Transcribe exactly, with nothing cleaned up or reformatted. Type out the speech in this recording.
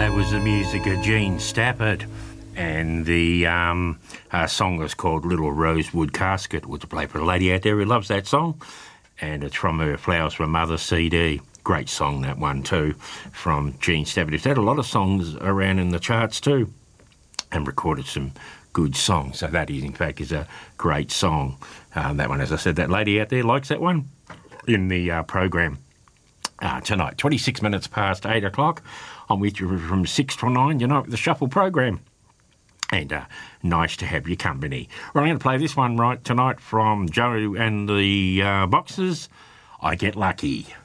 That was the music of Gene Stafford, and the um, uh, song was called Little Rosewood Casket. Would you play for a lady out there who loves that song? And it's from her Flowers for Mother C D. Great song, that one too, from Gene Stafford. He's had a lot of songs around in the charts too, and recorded some good songs. So that, is, in fact, is a great song. Um, that one, as I said, that lady out there likes that one in the uh, program uh, tonight. twenty-six minutes past eight o'clock. I'm with you from six to nine, you know, the Shuffle program. And uh, nice to have your company. Well, I'm going to play this one right tonight from Joe and the uh, Boxers. I Get Lucky.